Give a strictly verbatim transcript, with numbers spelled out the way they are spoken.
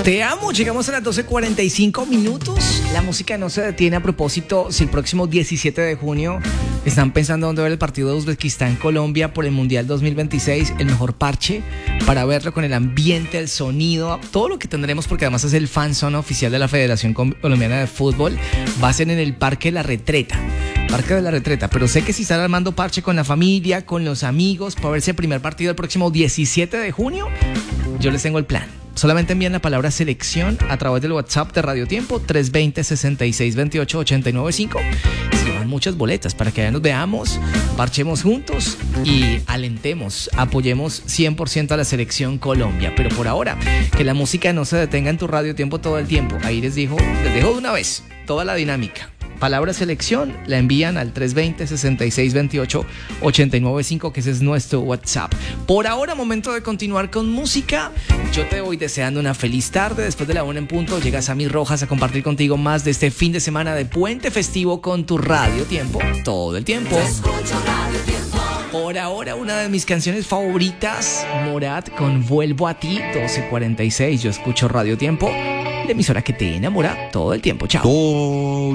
Te amo, llegamos a las doce cuarenta y cinco minutos. La música no se detiene. A propósito, si el próximo diecisiete de junio están pensando dónde ver el partido de Uzbekistán-Colombia por el Mundial dos mil veintiséis, el mejor parche para verlo con el ambiente, el sonido, todo lo que tendremos, porque además es el fan zone oficial de la Federación Colombiana de Fútbol, va a ser en el Parque La Retreta. Parque de la Retreta, pero sé que si están armando parche con la familia, con los amigos, para verse el primer partido el próximo diecisiete de junio, yo les tengo el plan. Solamente envían la palabra selección a través del WhatsApp de Radio Tiempo tres dos cero, seis seis dos ocho, ocho nueve cinco. Se llevan muchas boletas para que ya nos veamos, parchemos juntos y alentemos, apoyemos cien por ciento a la selección Colombia. Pero por ahora, que la música no se detenga en tu Radio Tiempo todo el tiempo. Ahí les dijo, les dejo de una vez toda la dinámica. Palabra selección, la envían al tres dos cero, seis seis dos ocho, ocho nueve cinco, que ese es nuestro WhatsApp. Por ahora, momento de continuar con música. Yo te voy deseando una feliz tarde. Después de la una en punto, llegas a Mis Rojas a compartir contigo más de este fin de semana de puente festivo con tu Radio Tiempo todo el tiempo. Por ahora, una de mis canciones favoritas, Morat con Vuelvo a ti, doce cuarenta y seis. Yo escucho Radio Tiempo, la emisora que te enamora todo el tiempo. Chao. Oh.